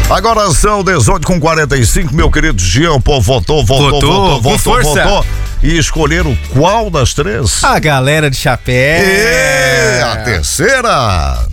Agora são 18h45, meu querido Jean, o povo votou. E escolheram qual das três? A galera de chapéu. A terceira.